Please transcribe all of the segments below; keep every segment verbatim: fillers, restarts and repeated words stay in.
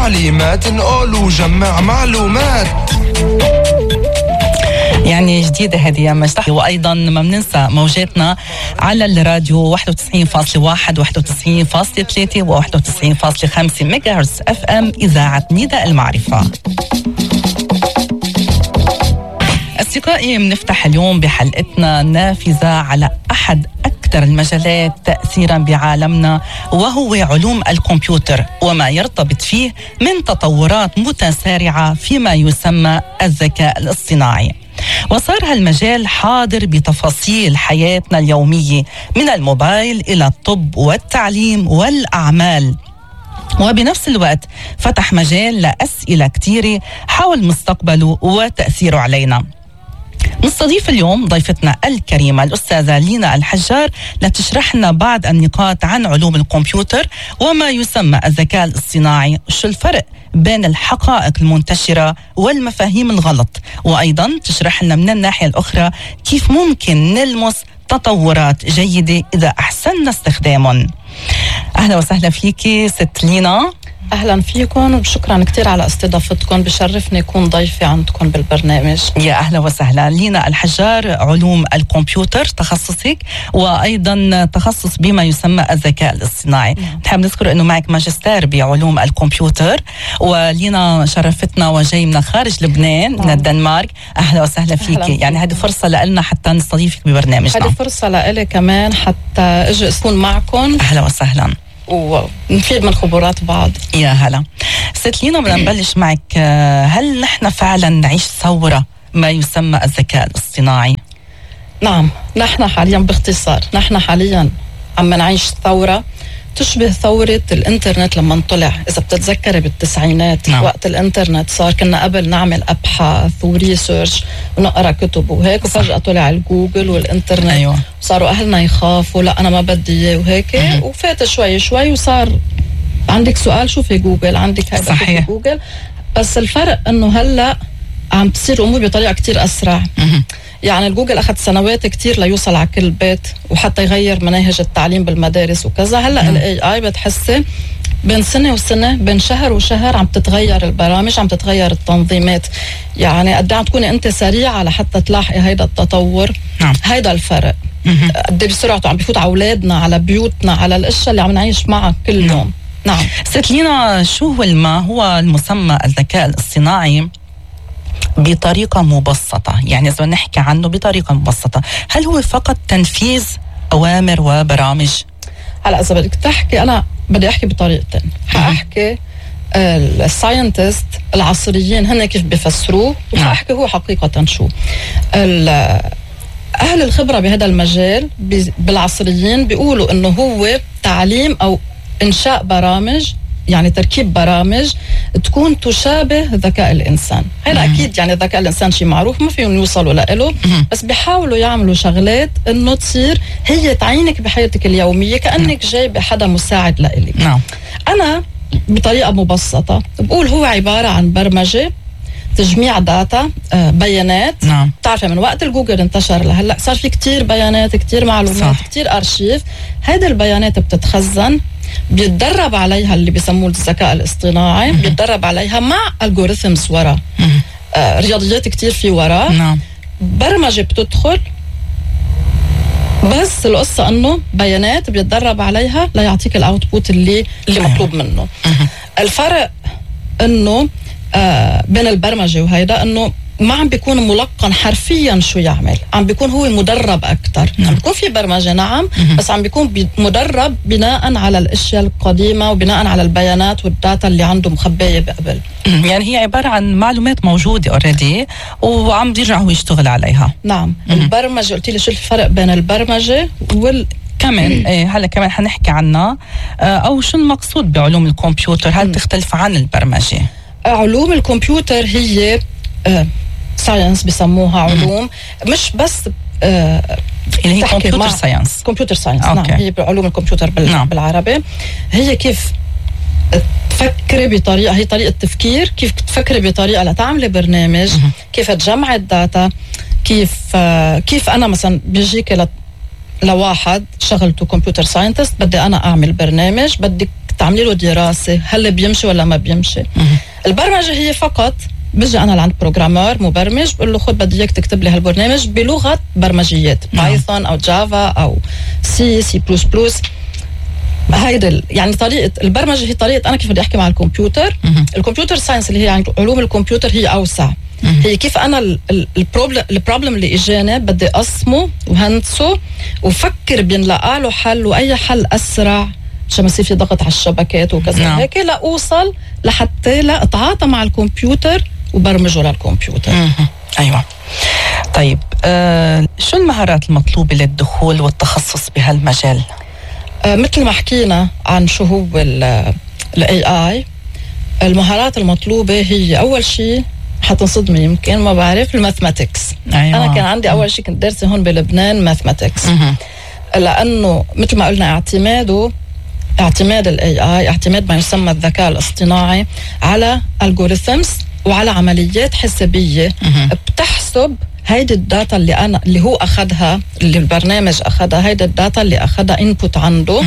تعليمات نقول وجمع معلومات. يعني جديدة هذه يا مجد. وأيضا ما بننسى موجاتنا على الراديو واحد وتسعين فاصلة واحد واحد وتسعين فاصلة ثلاثة و واحد وتسعين فاصلة خمسة ميجا هرتز اف ام إذاعة نداء المعرفة. أصدقائي، بنفتح اليوم بحلقتنا نافذة على أحد أكثر المجالات تأثيرا بعالمنا، وهو علوم الكمبيوتر وما يرتبط فيه من تطورات متسارعة فيما يسمى الذكاء الاصطناعي. وصار هالمجال حاضر بتفاصيل حياتنا اليومية، من الموبايل إلى الطب والتعليم والأعمال. وبنفس الوقت فتح مجال لأسئلة كتيرة حول مستقبله وتأثيره علينا. نستضيف اليوم ضيفتنا الكريمة الأستاذة لينا الحجار لتشرح لنا بعض النقاط عن علوم الكمبيوتر وما يسمى الذكاء الاصطناعي، شو الفرق بين الحقائق المنتشرة والمفاهيم الغلط، وأيضا تشرح لنا من الناحية الأخرى كيف ممكن نلمس تطورات جيدة إذا أحسننا استخدامهم. أهلا وسهلا فيكي ست لينا. أهلا فيكم وشكرا كتير على استضافتكم، بشرفني يكون ضيفي عندكم بالبرنامج. يا أهلا وسهلا. لينا الحجار، علوم الكمبيوتر تخصصك، وأيضا تخصص بما يسمى الذكاء الاصطناعي. نحب نذكر أنه معك ماجستير بعلوم الكمبيوتر، ولينا شرفتنا وجاي من خارج لبنان من الدنمارك. أهلا وسهلا فيكي. يعني هذه فرصة لنا حتى نستضيفك ببرنامجنا. هذه فرصة لإلي كمان حتى أجي أكون معكم. أهلا وسهلا ونفيد من خبرات بعض. يا هلا. ست لينا، بدنا نبلش معك. هل نحن فعلا نعيش ثورة ما يسمى الذكاء الاصطناعي؟ نعم، نحن حاليا باختصار نحن حاليا عم نعيش ثورة تشبه ثورة الانترنت لما طلع. إذا بتتذكري بالتسعينات، نعم. وقت الانترنت صار كنا قبل نعمل أبحاث وريسيرش ونقرأ كتب وهيك، وفجأة طلع الجوجل والانترنت. أيوة. صاروا أهلنا يخافوا، لا أنا ما بدي إياه وهيك. م- وفات شوي شوي وصار عندك سؤال شو في جوجل، عندك هذا في جوجل. بس الفرق إنه هلأ عم تصير أمور بطريقة كتير أسرع. م- يعني الجوجل أخذ سنوات كتير ليوصل على كل بيت وحتى يغير مناهج التعليم بالمدارس وكذا. هلأ ال إيه آي بتحسي بين سنة وسنة، بين شهر وشهر عم تتغير البرامج، عم تتغير التنظيمات. يعني قد عم تكوني أنت سريعة لحتى تلاحقي هيدا التطور. نعم. هيدا الفرق. قد بسرعته عم بيفوت على أولادنا، على بيوتنا، على الأشياء اللي عم نعيش معها كل يوم. نعم. نعم. ست لينا، شو هو ما هو المسمى الذكاء الاصطناعي بطريقة مبسطة؟ يعني إذا نحكي عنه بطريقة مبسطة، هل هو فقط تنفيذ أوامر وبرامج؟ هلا إذا بدك تحكي، أنا بدي أحكي بطريقتين. حأحكي الساينتست العصريين هن كيف بيفسروه، وحأحكي هو حقيقة شو. أهل الخبرة بهذا المجال بالعصريين بيقولوا إنه هو تعليم أو إنشاء برامج، يعني تركيب برامج تكون تشابه ذكاء الإنسان. هذا أكيد يعني ذكاء الإنسان شيء معروف ما فيهم يوصلوا له، بس بيحاولوا يعملوا شغلات إنه تصير هي تعينك بحياتك اليومية كأنك جايب حدا مساعد لإلك. نعم. أنا بطريقة مبسطة بقول هو عبارة عن برمجة تجميع داتا، آه بيانات. نعم. بتعرفي من وقت الجوجل انتشر لهلا صار في كتير بيانات، كتير معلومات، صح. كتير أرشيف. هذه البيانات بتتخزن، بيتدرب عليها اللي بيسموه الذكاء الاصطناعي، بيتدرب عليها مع الجوريثمز ورا، آه رياضيات كتير في ورا. نعم. برمجة بتدخل، بس القصة انه بيانات بيتدرب عليها ليعطيك الاوتبوت اللي اللي مطلوب منه. الفرق انه آه بين البرمجة وهيدا انه ما عم بيكون ملقن حرفيا شو يعمل، عم بيكون هو مدرب أكتر. نعم. عم بيكون في برمجة نعم، م- بس عم بيكون مدرب بناء على الأشياء القديمة وبناء على البيانات والداتا اللي عنده مخبية بقبل. يعني هي عبارة عن معلومات موجودة اوريدي وعم بيرجع هو يشتغل عليها. نعم. م- البرمجة قلت لي شو الفرق بين البرمجة وال كمان إيه هلا كمان حنحكي عنها، أو شو المقصود بعلوم الكمبيوتر؟ هل م- تختلف عن البرمجة؟ علوم الكمبيوتر هي آه ساينس بيسموها علوم، مش بس آه اللي هي كمبيوتر ساينس. كمبيوتر ساينس. نعم. هي علوم الكمبيوتر بال... نعم. بالعربي. هي كيف تفكري بطريقة، هي طريقة تفكير، كيف تفكري بطريقة لتعملي برنامج، م- كيف تجمعي الداتا، كيف آه كيف أنا مثلا بيجيك لت... لواحد شغلته كمبيوتر ساينتست بدي أنا أعمل برنامج بدك تعملي له دراسة هل بيمشي ولا ما بيمشي. البرمجة هي فقط بجي أنا لعند بروجرامر مبرمج بقول له خد بدي إياك تكتب لي هالبرنامج بلغة برمجيات بايثون أو جافا أو سي سي بلس بلس. هيدا يعني طريقة البرمجة هي طريقة أنا كيف بدي أحكي مع الكمبيوتر. الكمبيوتر ساينس اللي هي علوم الكمبيوتر هي أوسع. هي كيف أنا البروبلم البروبلم اللي إجاني بدي أقسمه وهندسه وفكر بينلقى له حل وأي حل أسرع عشان ما يصير في ضغط على الشبكات وكذا no. هيك لا أوصل لحتى لا أتعاطى مع الكمبيوتر وبرمجه للكمبيوتر. أيوة. طيب آه شو المهارات المطلوبة للدخول والتخصص بهالمجال؟ آه مثل ما حكينا عن شو هو ال إيه آي. المهارات المطلوبة هي أول شيء حتنصدمي يمكن ما بعرف الماثماتكس. أيوة. أنا كان عندي أول شيء كنت دارسة هون بلبنان ماثماتكس لأنه مثل ما قلنا اعتماده اعتماد ال إيه آي اعتماد ما يسمى الذكاء الاصطناعي على algorithms وعلى عمليات حسابية بتحسب هيدي الداتا اللي أنا اللي هو أخذها اللي البرنامج أخذها هيدي الداتا اللي أخذها input عنده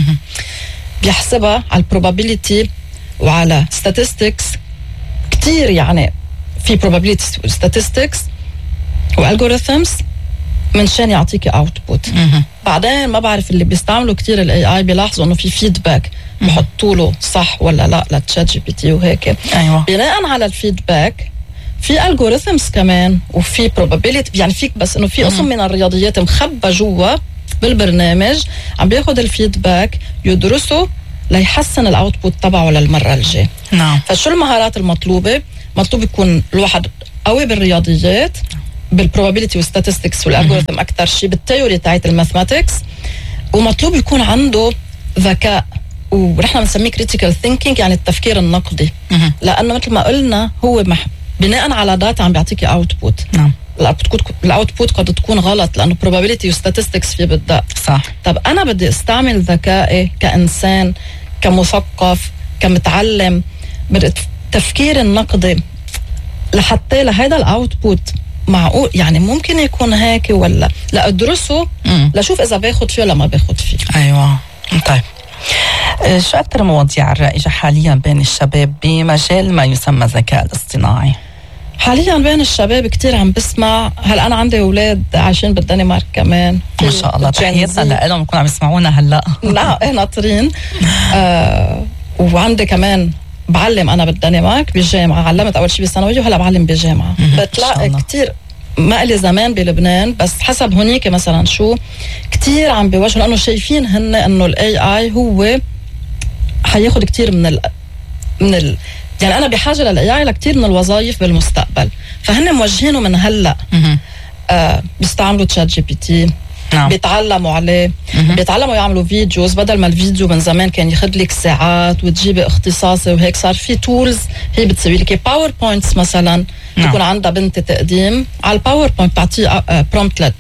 بيحسبها على probability وعلى statistics كتير يعني في probability statistics والgorithms منشان يعطيكي اوتبوت. بعدين ما بعرف اللي بيستعملوا كتير الاي اي بيلاحظوا انه في فيدباك بحطوا له صح ولا لا للتشات جي بي تي وهيك. أيوة. بناء على الفيدباك في الجوريثمز كمان وفي probability يعني فيك بس انه في قسم من الرياضيات مخبى جوا بالبرنامج عم بياخد الفيدباك يدرسه ليحسن الاوتبوت تبعه للمره الجايه. نعم. فشو المهارات المطلوبه؟ مطلوب يكون الواحد قوي بالرياضيات بالprobability والstatistics والalgorithm أكتر شيء بالتيوري تاعت الماثماتكس ومطلوب يكون عنده ذكاء ونحن بنسميه critical thinking يعني التفكير النقدي. لأنه مثل ما قلنا هو مح... بناء على داتا عم بيعطيكي output. نعم. الاوتبوت قد تكون غلط لأنه probability وstatistics في بدأ. صح. طب أنا بدي استعمل ذكائي كإنسان كمثقف كمتعلم بالتفكير النقدي لحتى لهذا الاوتبوت معقول يعني ممكن يكون هيك ولا لا ادرسه لشوف اذا باخد فيه ولا ما باخد فيه. ايوه. طيب شو اكثر مواضيع الرائجه حاليا بين الشباب بمجال ما يسمى الذكاء الاصطناعي؟ حاليا بين الشباب كتير عم بسمع. هلا انا عندي اولاد عايشين بالدنمارك كمان ما شاء الله تحياتنا لهم يكونوا عم يسمعونا هلا. لا ايه ناطرين. آه وعندي كمان بعلم أنا بالدنمارك بالجامعة علمت أول شيء بالثانوية وهلا بعلم بالجامعة. بتلاقي كتير ما إلي زمان بلبنان بس حسب هنيك مثلا شو كتير عم بيواجهوا لأنه شايفين هن إنه ال إيه آي هو حياخد كتير من ال من ال يعني أنا بحاجة لل إيه آي لكتير من الوظائف بالمستقبل فهن موجهينه من هلا. آه بيستعملوا تشات جي بي تي. نعم. بيتعلموا عليه. مم. بيتعلموا يعملوا فيديوز بدل ما الفيديو من زمان كان ياخد لك ساعات وتجيبي اختصاصي وهيك صار في تولز هي بتسوي لك باوربوينتس مثلا. نعم. تكون عندها بنت تقديم على الباوربوينت بتعطيه برومبت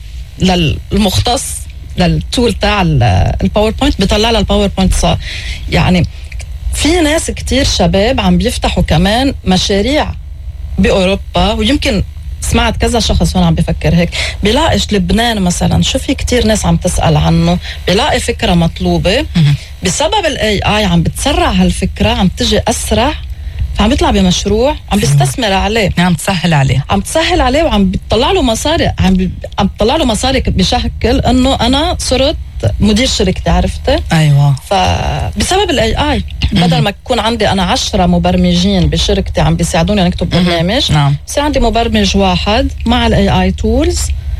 للمختص للتول تاع الباوربوينت بيطلع لها الباوربوينت صار يعني في ناس كتير شباب عم بيفتحوا كمان مشاريع بأوروبا ويمكن سمعت كذا شخص هون عم بفكر هيك بلاقيش لبنان مثلا شو في كتير ناس عم تسأل عنه بلاقي فكرة مطلوبة بسبب الاي اي عم بتسرع هالفكرة عم تجي أسرع فعم بيطلع بمشروع عم بيستثمر عليه عم تسهل عليه عم تسهل عليه وعم بتطلع له مصاري عم بي... عم بتطلع له مصاري بشكل انه انا صرت مدير شركتي عرفت. ايوه. فبسبب الاي اي بدل ما يكون عندي انا عشرة مبرمجين بشركتي عم بيساعدوني نكتب برنامج نعم بصير عندي مبرمج واحد مع الاي اي تولز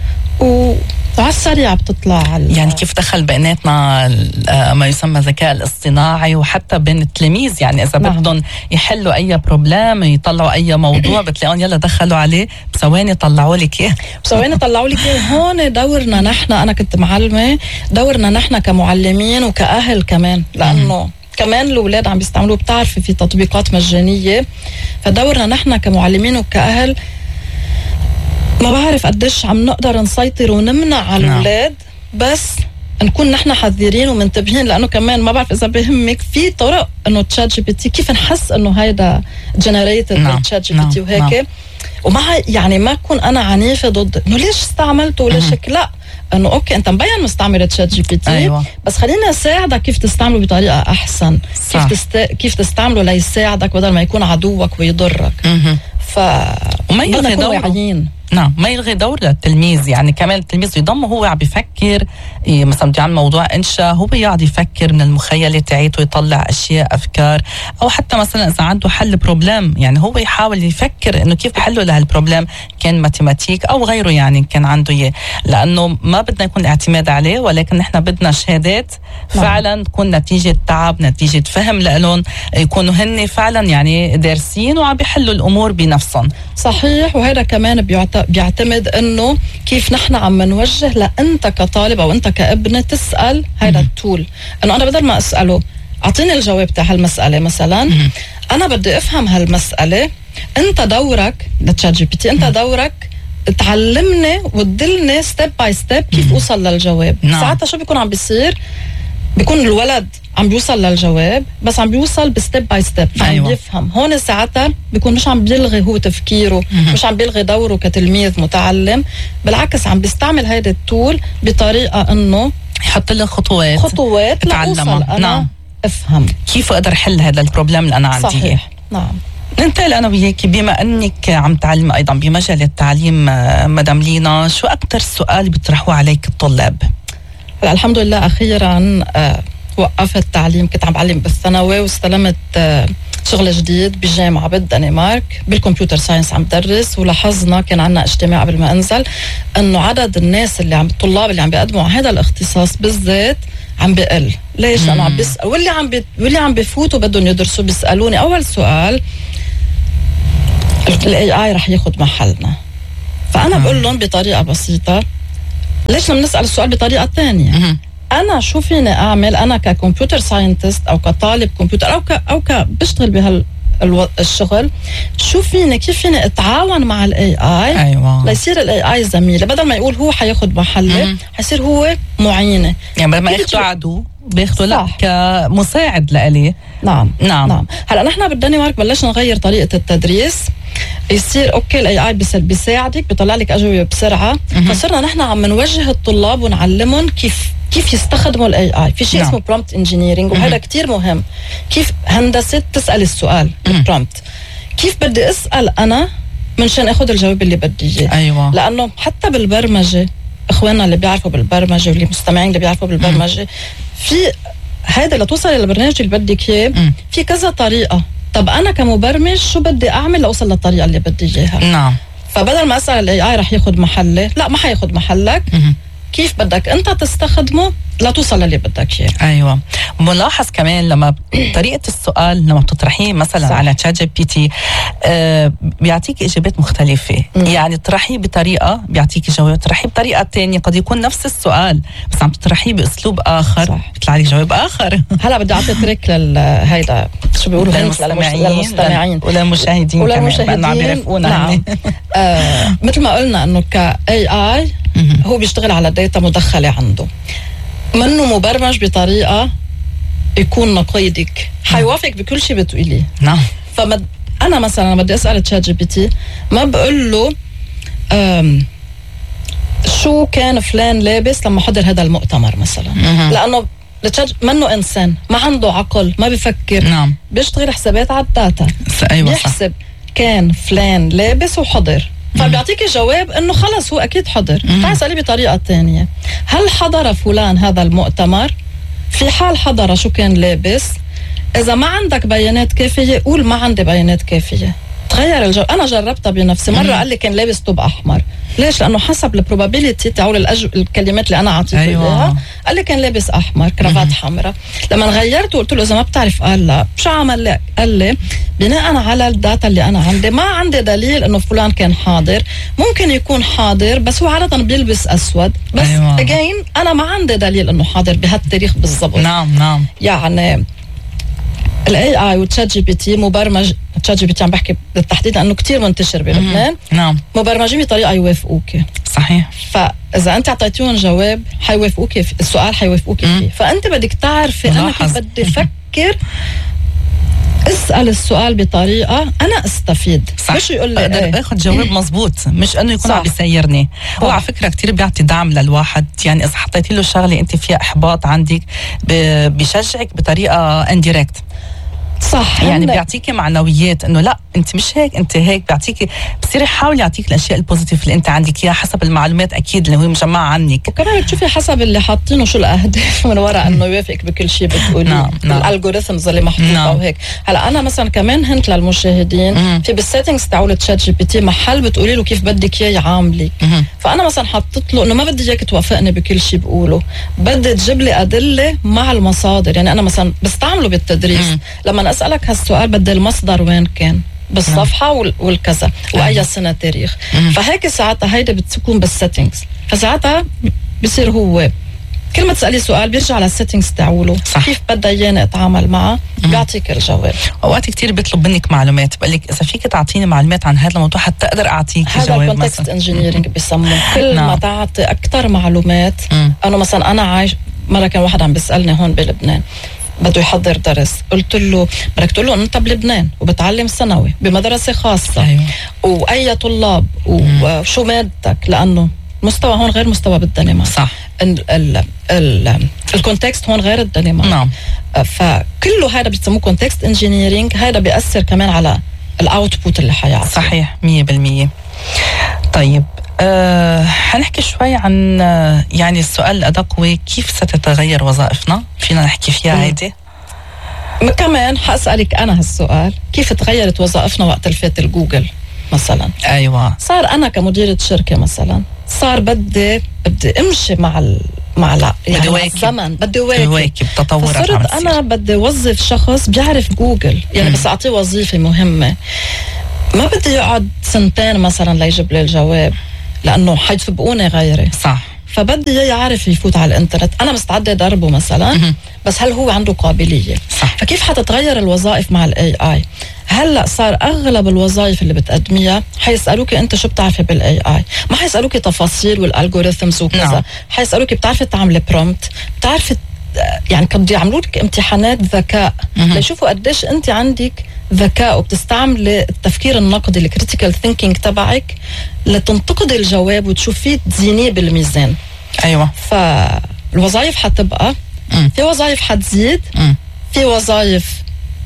و على السريع بتطلع يعني كيف دخل بيناتنا ما يسمى الذكاء الاصطناعي وحتى بين التلاميذ يعني اذا نعم. بدهم يحلوا اي بروبلم يطلعوا اي موضوع بتلاقون يلا دخلوا عليه بثواني طلعوا لك اياه بثواني طلعوا لك اياه. هون دورنا نحن انا كنت معلمه دورنا نحن كمعلمين وكاهل كمان لانه كمان الاولاد عم بيستعملوه بتعرفي في تطبيقات مجانيه فدورنا نحن كمعلمين وكاهل ما بعرف قديش عم نقدر نسيطر ونمنع على الأولاد بس نكون نحن حذرين ومنتبهين لأنه كمان ما بعرف إذا بهمك في طرق إنه تشات جي بي تي كيف نحس إنه هيدا جنريتد نعم. تشات جي بي تي وهيك نعم. وما يعني ما أكون أنا عنيفة ضد إنه ليش استعملته وليش هيك لا انه اوكي انت مبين مستعمل تشات جي بي تي، أيوة. بس خليني اساعدك كيف تستعمله بطريقه احسن، صح. كيف تست... كيف تستعمله ليساعدك بدل ما يكون عدوك ويضرك. م- ف وما يلغي دوره. نعم، ما يلغي دور للتلميذ، يعني كمان التلميذ يضم هو عم بيفكر، إيه مثلا بدي اعمل موضوع انشاء، هو يقعد يفكر من المخيله تاعته، يطلع اشياء افكار، او حتى مثلا اذا عنده حل بروبلم يعني هو يحاول يفكر انه كيف حله لهالبروبلم، كان ماتيماتيك او غيره يعني كان عنده اياه، لانه ما بدنا يكون اعتماد عليه، ولكن نحن بدنا شهادات فعلا تكون نتيجه تعب، نتيجه فهم لهم، يكونوا هن فعلا يعني دارسين وعم بيحلوا الامور بنفسهم. صحيح. وهذا كمان بيعت... بيعتمد انه كيف نحن عم نوجه لانت كطالب او انت كابنه تسال هذا التول، انه انا بدل ما اساله اعطيني الجواب تاع هالمساله مثلا، م- انا بدي افهم هالمساله، انت دورك لتشات جي بي تي، انت دورك تعلمني وتدلني ستيب باي ستيب كيف م- اوصل للجواب. نعم. ساعتها شو بيكون عم بيصير؟ بيكون الولد عم بيوصل للجواب بس عم بيوصل بستيب باي ستيب، عم أيوة. بيفهم. هون ساعتها بيكون مش عم بيلغي هو تفكيره، م- مش عم بيلغي دوره كتلميذ متعلم، بالعكس عم بيستعمل هيدا التول بطريقه انه يحط لي خطوات خطوات لأوصل أنا نعم. افهم كيف اقدر احل هذا البروبلم اللي انا عندي. صحيح. نعم. ننتقل انا وياك، بما انك عم تعلم ايضا بمجال التعليم مدام لينا، شو اكثر سؤال بيطرحوه عليك الطلاب؟ الحمد لله اخيرا آه وقفت تعليم، كنت عم بعلم بالثانوي واستلمت آه شغل جديد بجامعه بالدنمارك بالكمبيوتر ساينس عم بدرس، ولاحظنا كان عنا اجتماع قبل ما انزل انه عدد الناس اللي عم الطلاب اللي عم بيقدموا على هذا الاختصاص بالذات عم بقل. ليش؟ لانه عم بيسال واللي عم بي... واللي عم بفوتوا بدهم يدرسوا بيسالوني اول سؤال الاي اي رح ياخذ محلنا، فانا بقول لهم بطريقه بسيطه ليش لما نسال السؤال بطريقه ثانيه؟ انا شو فيني اعمل انا ككمبيوتر ساينتست او كطالب كمبيوتر او ك او ك بشتغل بهال الشغل، شو فيني كيف فيني اتعاون مع الاي اي أيوة. ليصير الاي اي زميلي، بدل ما يقول هو حياخذ محله حيصير هو معينه، يعني بدل ما ياخذوا عدو بياخذوا لا كمساعد لإلي. نعم نعم نعم. هلا نحن بالدنمارك بلشنا نغير طريقه التدريس، يصير اوكي الاي اي بيساعدك بيطلع لك اجوبه بسرعه، فصرنا نحن عم نوجه الطلاب ونعلمهم كيف كيف يستخدموا الاي اي في شيء نعم. اسمه برومبت انجينيرنج، وهذا كتير مهم. كيف هندسه تسال السؤال البرومبت، كيف بدي اسال انا منشان اخذ الجواب اللي بدي اياه. أيوة. لانه حتى بالبرمجه اخواننا اللي بيعرفوا بالبرمجه واللي مستمعين اللي بيعرفوا بالبرمجه، في هذا لتوصل للبرنامج اللي بدك اياه في كذا طريقه. طب انا كمبرمج شو بدي اعمل لاوصل للطريقه اللي بدي اياها؟ نعم. فبدل ما اسال الاي اي رح ياخذ محله، لا ما حياخذ محلك، م- كيف بدك انت تستخدمه لتوصل للي بدك اياه. ايوه. ملاحظ كمان لما طريقه السؤال لما بتطرحيه مثلا صح. على تشات جي بي تي آه بيعطيك اجابات مختلفه، م. يعني تطرحيه بطريقه بيعطيك جواب، تطرحيه بطريقه ثانيه قد يكون نفس السؤال بس عم تطرحيه باسلوب اخر صح. بيطلع لك جواب اخر. هلا بدي اعطي تريك لهيدا شو بيقولوا للمستمعين للمستمعين وللمشاهدين كمان عم بيعرفونا. نعم. آه مثل ما قلنا انه كاي اي هو بيشتغل على داتا مدخله عنده، منه مبرمج بطريقه يكون نقيدك، حيوافق بكل شيء بتقوليه. نعم. فما انا مثلا بدي اسال تشات جي بي تي ما بقول له شو كان فلان لابس لما حضر هذا المؤتمر مثلا، مم. لانه منه انسان ما عنده عقل ما بفكر. نعم. بيشتغل حسابات على الداتا. أيوة بيحسب صح. كان فلان لابس وحضر، فبيعطيك الجواب انه خلص هو اكيد حضر. تعال اسالي بطريقه ثانيه، هل حضر فلان هذا المؤتمر؟ في حال حضر شو كان لابس؟ اذا ما عندك بيانات كافيه قول ما عندي بيانات كافيه، تغير الجو. انا جربتها بنفسي مره، قال لي كان لابس طوب احمر. ليش؟ لانه حسب البروبابيليتي تاعول الأج... الكلمات اللي انا اعطيته أيوة. اياها، قال لي كان لابس احمر كرافات حمراء. لما غيرته قلت له اذا ما بتعرف، قال لا. شو عمل لي؟ قال لي بناء على الداتا اللي انا عندي ما عندي دليل انه فلان كان حاضر، ممكن يكون حاضر بس هو عاده بيلبس اسود، بس أيوة. اجين انا ما عندي دليل انه حاضر بهالتاريخ بالضبط. نعم نعم. يعني الاي اي وتشات جي بي تي مبرمج، تشات جي بي تي عم بحكي بالتحديد لانه كتير منتشر بلبنان. نعم. مبرمجين بطريقه يوافقوك. صحيح. فاذا انت اعطيتيهم جواب حيوافقوك في السؤال، حيوافقوك فيه، فانت بدك تعرفي انا كيف بدي افكر اسأل السؤال بطريقة أنا أستفيد، صح. مش يقول لي أقدر ايه. أخذ جواب مزبوط، مش أنه يكون صح. عم بيسيرني. هو على فكرة كتير بيعطي دعم للواحد، يعني إذا حطيتي له شغلة أنت فيها إحباط عندك بيشجعك بطريقة انديركت. صح. يعني بيعطيكي معنويات انه لا انت مش هيك، انت هيك. بيعطيكي بصير يحاول يعطيك الاشياء البوزيتيف اللي انت عندك اياها حسب المعلومات اكيد اللي هو مجمعه عنك. وكمان بتشوفي حسب اللي حاطينه شو الاهداف من وراء انه يوافقك بكل شيء بتقولي. نعم. نعم. الالجوريثمز اللي محطوطه. نعم. وهيك هلا انا مثلا كمان هنت للمشاهدين مم. في بالسيتنجز تاعول تشات جي بي تي محل بتقولي له كيف بدك اياه يعاملك. فانا مثلا حطيت له انه ما بدي اياك توافقني بكل شيء بقوله، بدي تجيب لي ادله مع المصادر. يعني انا مثلا بستعمله بالتدريس مم. لما اسالك هالسؤال بدي المصدر وين كان بالصفحه نعم. والكذا واي سنه تاريخ. مم. فهيك ساعتها هيدا بتكون بالسيتنجز، فساعتها بصير هو كل ما تسالي سؤال بيرجع على السيتنجز تاعوله كيف بدي اياني اتعامل معه بيعطيك الجواب. اوقات كثير بيطلب منك معلومات، بقول لك اذا فيك تعطيني معلومات عن هذا الموضوع حتى اقدر اعطيك جواب. هذا الكونتكست انجينيرنج بيسموه. كل نعم. ما تعطي اكثر معلومات. مم. انا مثلا انا عايش مره كان واحد عم بيسالني هون بلبنان بده يحضر درس، قلت له بدك تقول له انت بلبنان وبتعلم ثانوي بمدرسه خاصه. أيوة. واي طلاب وشو مادتك، لانه مستوى هون غير مستوى بالدنمارك. صح. ال ال ال الكونتكست هون غير الدنمارك. نعم. فكله هذا بيسموه كونتكست انجينيرينج، هذا بيأثر كمان على الاوتبوت اللي حيعطي. صحيح مية بالمية. طيب أه حنحكي شوي عن يعني السؤال الأدق هو كيف ستتغير وظائفنا؟ فينا نحكي فيها عادي؟ كمان حأسألك أنا هالسؤال، كيف تغيرت وظائفنا وقت الفات الجوجل مثلا؟ أيوة. صار أنا كمديرة شركة مثلا صار بدي بدي أمشي مع ال مع ال يعني مع الزمن، بدي واكب تطورات. فصرت أنا بدي وظف شخص بيعرف جوجل، يعني م. بس أعطيه وظيفة مهمة ما بدي يقعد سنتين مثلا ليجيب لي الجواب، لأنه حيتفبقوني غيري. صح. فبدي اياه يعرف يفوت على الانترنت، انا مستعده ضربه مثلا م- بس هل هو عنده قابليه؟ صح. فكيف حتتغير الوظائف مع الاي اي؟ هلا صار اغلب الوظائف اللي بتقدميها حيسالوكي انت شو بتعرفي بالاي اي، ما حيسالوكي تفاصيل والالجوريثمز وكذا. نعم. حيسالوكي بتعرفي تعملي برومبت، بتعرفي يعني كانوا يعملوا لك امتحانات ذكاء ليشوفوا قديش انت عندك ذكاء وبتستعملي التفكير النقدي الكريتيكال ثينكينج تبعك لتنتقدي الجواب وتشوفيه تزينيه بالميزان. ايوه. فالوظائف حتبقى م. في وظائف حتزيد م. في وظائف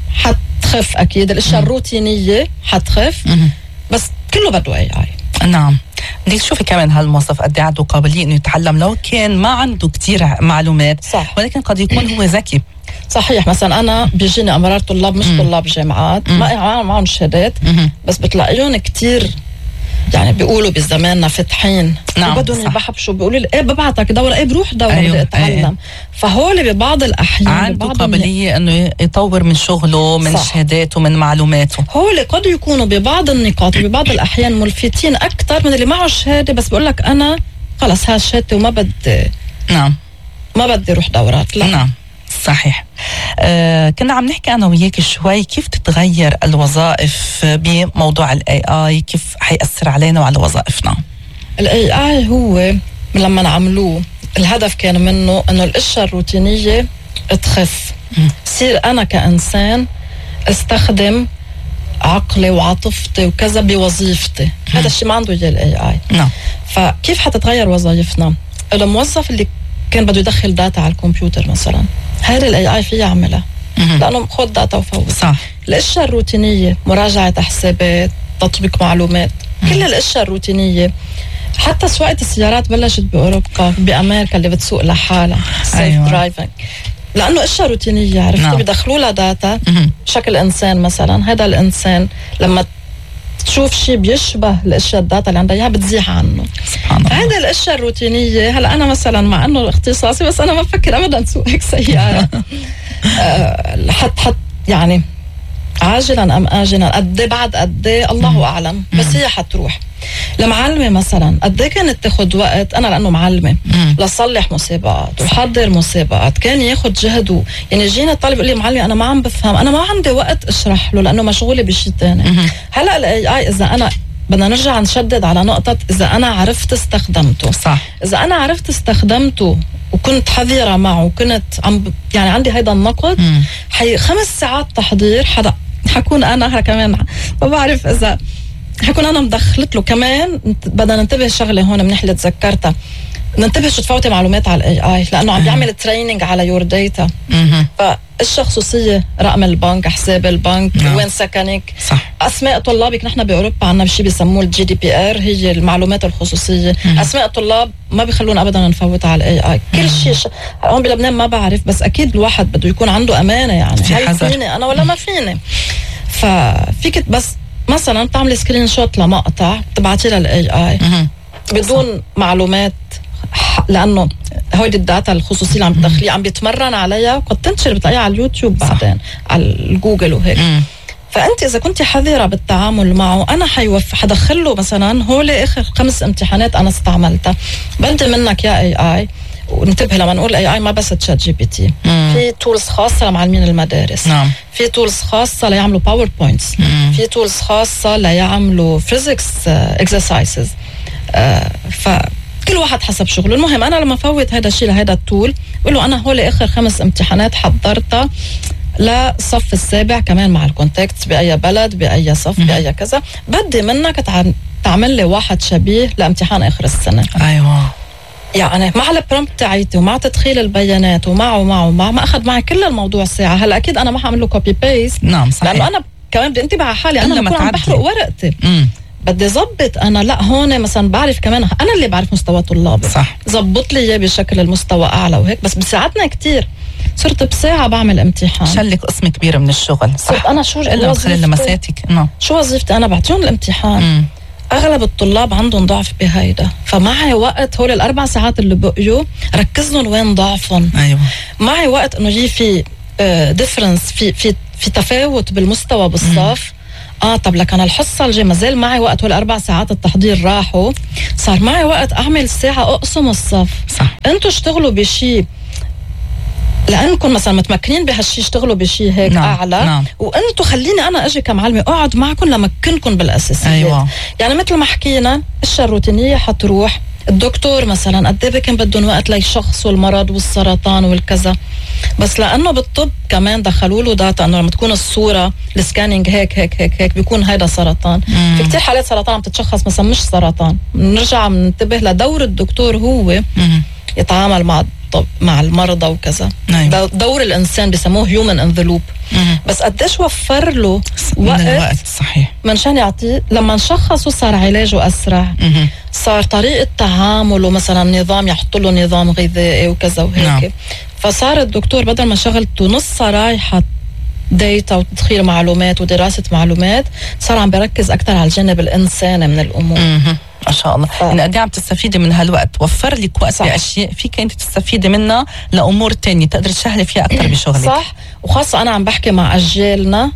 حتخف، اكيد الاشياء الروتينيه حتخف م. بس كله بده اي اي. نعم. بدك تشوفي كمان هالموظف قد ايه عنده قابليه انه يتعلم لو كان ما عنده كتير معلومات. صح. ولكن قد يكون هو ذكي. صحيح. مثلا انا بيجيني امرار طلاب مش م. طلاب جامعات ما معهم شهادات بس بتلاقيهم كتير يعني بيقولوا بزماننا فتحين. نعم. وبدهم يبحبشوا بيقولوا لي ايه ببعتك دوره، ايه بروح دوره. أيوه. بدي اتعلم. أيوه. فهول ببعض الاحيان عنده قابليه انه يطور من شغله من صح. شهاداته من معلوماته. هول قد يكونوا ببعض النقاط وببعض الاحيان ملفتين اكثر من اللي معه شهاده بس بقول لك انا خلص ها شهادتي وما بدي. نعم. ما بدي اروح دورات. لا. نعم. صحيح. آه كنا عم نحكي أنا وياك شوي كيف تتغير الوظائف بموضوع الاي اي، كيف حيأثر علينا وعلى وظائفنا. الاي اي هو لما عملوه الهدف كان منه انه الاشياء الروتينيه تخف، صير انا كإنسان استخدم عقلي وعاطفتي وكذا بوظيفتي. هذا الشيء ما عنده اياه الاي اي. نعم. فكيف حتتغير وظائفنا؟ الموظف اللي كان بده يدخل داتا على الكمبيوتر مثلا هذا الاي اي فيه يعملها لانه خد داتا وفوت. صح. الاشياء الروتينيه مراجعه حسابات تطبيق معلومات مم. كل الاشياء الروتينيه حتى سواقه السيارات بلشت باوروبا بامريكا اللي بتسوق لحالها سيف أيوة. درايفنج لانه اشياء روتينيه عرفتي. نعم. بدخلوا لها داتا مم. بشكل انسان مثلا هذا الانسان لما تشوف شيء بيشبه الاشياء الداتا اللي عندها اياها بتزيح عنه. سبحان الله. هذا الاشياء الروتينيه. هلا انا مثلا مع انه اختصاصي بس انا ما بفكر ابدا اسوق هيك سياره أه حت حت يعني عاجلا ام اجلا قد ايه بعد قد ايه الله اعلم بس هي حتروح. المعلمه مثلا قد ايه كانت تاخذ وقت انا لانه معلمه لصلح مسابقات وحضر مسابقات كان ياخذ جهد. يعني جينا الطالب يقول لي معلمه انا ما عم بفهم انا ما عندي وقت اشرح له لانه مشغوله بشيء ثاني. هلا الاي اي اذا انا بدنا نرجع نشدد على نقطه اذا انا عرفت استخدمته. صح. اذا انا عرفت استخدمته وكنت حذرة معه وكنت عم يعني عندي هيدا النقد حي خمس ساعات تحضير حدا حكون انا كمان ما بعرف اذا حكون انا مدخلت له كمان. بدنا ننتبه شغله هون منيح اللي تذكرتها، ننتبه شو تفوتي معلومات على الاي اي لانه عم بيعمل تريننج على يور داتا. فالشخص خصوصيه، رقم البنك، حساب البنك، وين سكنك، صح. اسماء طلابك. نحن باوروبا عندنا شيء بيسموه الجي دي بي ار، هي المعلومات الخصوصيه. مم. اسماء الطلاب ما بيخلونا ابدا نفوت على الاي اي. كل شيء ش... هون بلبنان ما بعرف، بس اكيد الواحد بده يكون عنده امانه، يعني هل فيني انا ولا ما فيني. ففيك بس مثلا بتعملي سكرين شوت لمقطع بتبعتي لها الاي اي بدون صح. معلومات، لانه هودي الداتا الخصوصيه اللي عم تدخليه عم بيتمرن عليها، وقد تنشر بتلاقيها على اليوتيوب بعدين على الجوجل وهيك. مم. فانت اذا كنت حذره بالتعامل معه، انا حيوف حدخل له مثلا هول اخر خمس امتحانات انا استعملتها، بدي منك يا اي اي. وننتبه لما نقول اي اي ما بس تشات جي بي تي، في تولز خاصه لمعلمين المدارس. نعم. في تولز خاصه ليعملوا باوربوينتس، في تولز خاصه ليعملوا فيزيكس اكسرسايزز. آه فكل واحد حسب شغله. المهم انا لما فوت هذا الشيء لهذا التول بقول له انا هول اخر خمس امتحانات حضرتها لصف السابع، كمان مع الكونتاكت باي بلد باي صف باي كذا، بدي منك تعمل لي واحد شبيه لامتحان اخر السنه. ايوه، يعني مع البرومبت تاعيتي ومع تدخيل البيانات ومع ومع ومع ما اخذ معي كل الموضوع ساعه. هلا اكيد انا ما حاعمل له كوبي بيست. نعم صحيح، لانه انا كمان بدي انتبه على حالي، انا بكون عم بحرق ورقتي. مم. بدي زبط انا، لا هون مثلا بعرف كمان انا اللي بعرف مستوى طلابي، صح، زبط لي اياه بشكل المستوى اعلى وهيك. بس بساعدنا كتير، صرت بساعه بعمل امتحان، شلك قسم كبير من الشغل. صح، انا شو وظيفتي لمساتك. نعم، شو وظيفتي انا؟ بعطيهم الامتحان. مم. اغلب الطلاب عندهم ضعف بهيدا، فمعي وقت هول الاربع ساعات اللي بقيوا ركز لهم وين ضعفهم. ايوه، معي وقت انه يجي في ديفرنس، في في في تفاوت بالمستوى بالصف. مم. اه طب لك انا الحصه الجايه ما زال معي وقت، هول اربع ساعات التحضير راحوا، صار معي وقت اعمل ساعه اقسم الصف. صح. انتوا اشتغلوا بشيء لانكم مثلا متمكنين بهالشيء، اشتغلوا بشيء هيك. نعم. اعلى. نعم. وانتم خليني انا اجي كمعلمه اقعد معكم لمكنكم بالاساسيات. أيوة. يعني مثل ما حكينا الاشياء الروتينيه حتروح. الدكتور مثلا قد ايه كان بدهم وقت ليشخصوا المرض والسرطان والكذا، بس لانه بالطب كمان دخلوا له داتا انه لما تكون الصوره السكانينج هيك هيك هيك هيك بيكون هيدا سرطان. مم. في كتير حالات سرطان عم تتشخص مثلا مش سرطان. نرجع ننتبه لدور الدكتور، هو مم. يتعامل مع الطب مع المرضى وكذا. نعم. دور الانسان بسموه هيومن ان ذا لوب. بس قديش وفر له وقت. من الوقت. صحيح. منشان يعطيه لما نشخصه صار علاجه اسرع. مم. صار طريقه تعامله مثلا نظام، يحط له نظام غذائي وكذا وهيك. نعم. فصار الدكتور بدل ما شغلته نص رايحه داتا وتدخيل معلومات ودراسه معلومات، صار عم بركز اكثر على الجانب الانساني من الامور. مم. ما شاء الله. يعني قد ايه عم تستفيدي من هالوقت؟ وفر لك وقت باشياء فيك انت تستفيدي منها لامور تانية تقدري تشهلي فيها اكثر بشغلك. صح. وخاصه انا عم بحكي مع اجيالنا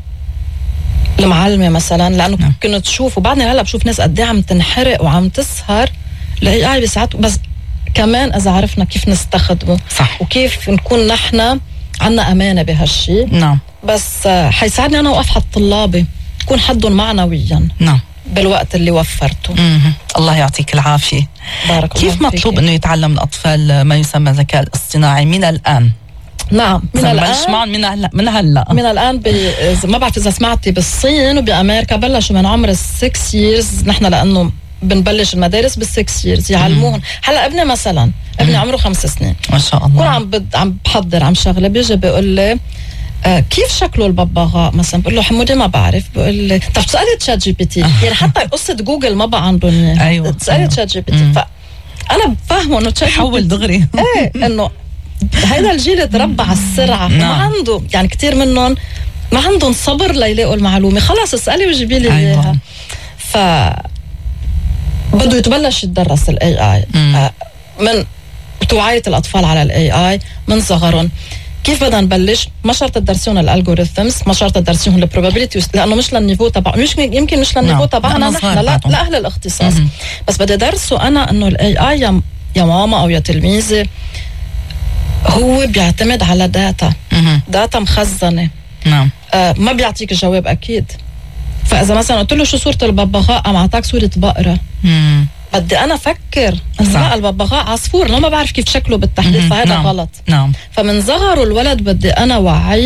المعلمه مثلا، لانه نعم. كنت تشوف، وبعدني هلا بشوف ناس قد ايه عم تنحرق وعم تسهر الاي اي بساعات. بس كمان اذا عرفنا كيف نستخدمه. صح. وكيف نكون نحن عنا امانه بهالشيء. نعم. بس حيساعدني انا اوقف حد طلابي، تكون حدهم معنويا. نعم. بالوقت اللي وفرته. مم. الله يعطيك العافية. بارك كيف الله مطلوب فيك. انه يتعلم الاطفال ما يسمى الذكاء الاصطناعي من الان؟ نعم، من الان معهم من هلا من هلا من الان ب... ما بعرف اذا سمعتي بالصين وبامريكا بلشوا من عمر السكس ييرز. نحن لانه بنبلش المدارس بالسكس ييرز يعلموهم. هلا ابني مثلا ابني عمره خمس سنين ما شاء الله. كون عم بد... عم بحضر عم شغله، بيجي بيقول لي آه كيف شكله الببغاء مثلا، بقول له حمودي ما بعرف، بقول لي طب تسالي تشات جي بي تي. يعني حتى قصه جوجل ما بقى عندهم اياها. أيوة. تسالي تشات جي بي تي. فانا بفهمه انه تشات حول دغري. ايه انه هيدا الجيل تربى على السرعه. نعم. ما عنده يعني كتير منهم ما عندهم صبر ليلاقوا المعلومه، خلاص اسالي وجيبي لي اياها. أيوة. ف بده يتبلش يتدرس الاي اي آه من توعيه الاطفال على الاي اي من صغرهم. كيف بدنا نبلش؟ ما شرط تدرسون الالجوريثمز، ما شرط تدرسون البروبابيلتي، لانه مش للنيفو تبع مش يمكن مش للنيفو تبعنا نحن، لا لاهل الاختصاص. مم. بس بدي ادرسه انا انه الاي اي يا يا ماما او يا تلميذي هو بيعتمد على داتا. مم. داتا مخزنه. نعم. آه ما بيعطيك الجواب اكيد. فاذا مثلا قلت له شو صوره الببغاء عم اعطاك صوره بقره، مم. بدي انا افكر لا الببغاء عصفور، انا ما بعرف كيف شكله بالتحديد. فهذا نعم. غلط. نعم. فمن صغره الولد بدي انا وعيه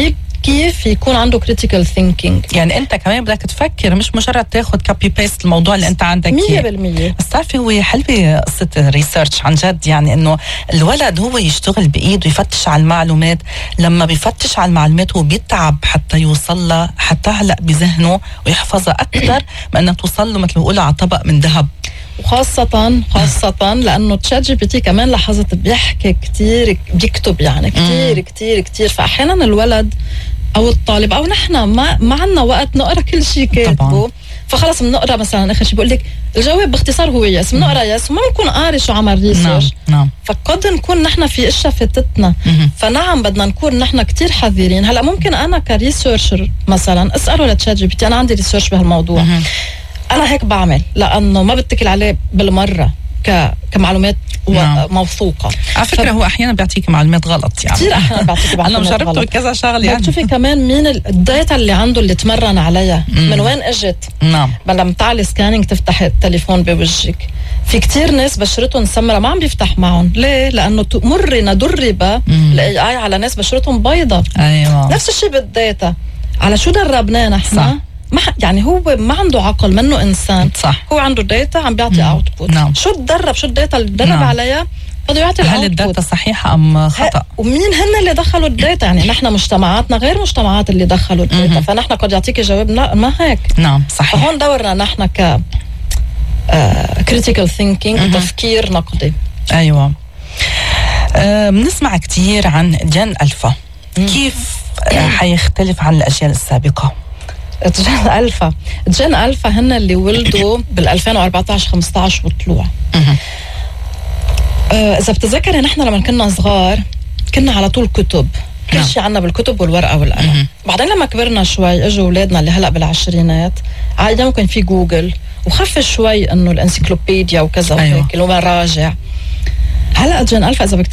كيف يكون عنده critical thinking. يعني انت كمان بدك تفكر، مش مجرد تاخد كوبي بيست الموضوع اللي انت عندك مية بالمية. بس تعرفي هو حلوة قصة الريسيرش عن جد، يعني انه الولد هو يشتغل بايده يفتش على المعلومات، لما بيفتش على المعلومات هو بيتعب حتى يوصل لها، حتى هلأ بذهنه ويحفظها اكثر من انها توصل له مثل ما بيقولوا على طبق من ذهب. وخاصة خاصة لأنه تشات جي بي تي كمان لاحظت بيحكي كتير، بيكتب يعني كتير كتير كتير، فأحيانا الولد أو الطالب أو نحن ما ما عنا وقت نقرأ كل شيء كاتبه، فخلص بنقرأ مثلا آخر شيء بقول لك الجواب باختصار هو يس، بنقرأ يس وما بنكون قاري شو عمل ريسيرش. نعم. نعم. فقد نكون نحن في اشياء فاتتنا، فنعم بدنا نكون نحن كتير حذرين. هلا ممكن أنا كريسيرشر مثلا أسأله لتشات جي بي تي أنا عندي ريسيرش بهالموضوع، مم. أنا هيك بعمل لأنه ما بتكل عليه بالمرة ك... كمعلومات نعم. موثوقة. على فكرة ف... هو أحيانا بيعطيك معلومات غلط، يعني كثير أحيانا بيعطيك معلومات غلط. أنا جربته كذا شغله يعني. بتشوفي كمان مين الداتا اللي عنده اللي تمرن عليها، مم. من وين اجت. نعم. لما بتعملي سكانينج تفتح التليفون بوجهك، في كتير ناس بشرتهم سمرة ما عم بيفتح معهم، ليه؟ لأنه مرنا درب الاي اي على ناس بشرتهم بيضة. أيوة. نفس الشيء بالداتا، على شو دربناه نحن؟ صح. ما يعني هو ما عنده عقل، منه انسان. صح. هو عنده داتا عم بيعطي اوتبوت. نعم. شو تدرب، شو الداتا اللي تدرب نعم. عليها بده يعطي الاوتبوت. هل الداتا صحيحه ام خطا؟ ومين هن اللي دخلوا الداتا؟ يعني نحن مجتمعاتنا غير مجتمعات اللي دخلوا الداتا، فنحن قد يعطيك جواب لا ما هيك. نعم صحيح. فهون دورنا نحن ك كريتيكال ثينكينج وتفكير نقدي. ايوه. أه بنسمع كثير عن جن ألفا، كيف حيختلف عن الاجيال السابقه؟ جن ألفا جن ألفا هن اللي ولدوا بال ألفين وأربعطعش خمسطعش وطلوع. آه إذا بتذكري نحن لما كنا صغار كنا على طول كتب، كل شيء عنا بالكتب والورقة والقلم. بعدين لما كبرنا شوي اجوا أولادنا اللي هلأ بالعشرينات، عادة ممكن في جوجل وخف شوي إنه الانسيكلوبيديا وكذا وهيك. أيوة. ومراجع. هلأ جن ألفا إذا